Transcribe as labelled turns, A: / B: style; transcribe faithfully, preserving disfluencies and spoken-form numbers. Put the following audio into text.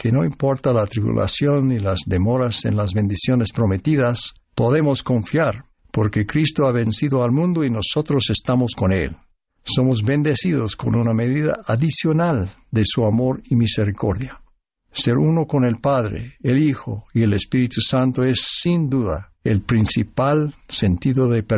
A: que no importa la tribulación y las demoras en las bendiciones prometidas, podemos confiar, porque Cristo ha vencido al mundo y nosotros estamos con Él. Somos bendecidos con una medida adicional de su amor y misericordia. Ser uno con el Padre, el Hijo y el Espíritu Santo es, sin duda, el principal sentido de